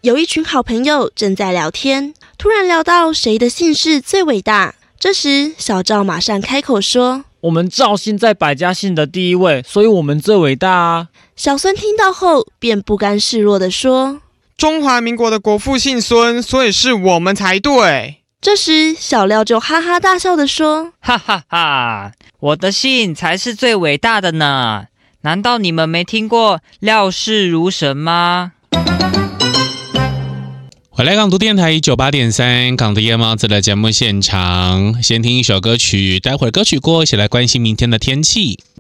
有一群好朋友正在聊天，突然聊到谁的姓氏最伟大。这时小赵马上开口说： 我们赵姓在百家姓的第一位，所以我们最伟大啊。 小孙听到后便不甘示弱地说： 中华民国的国父姓孙，所以是我们才对。 这时小廖就哈哈大笑地说： 哈哈哈，我的姓才是最伟大的呢，难道你们没听过廖氏如神吗？ 回来港都电台98.3港都夜猫子的节目现场，先听一首歌曲，待会儿歌曲过后一起来关心明天的天气。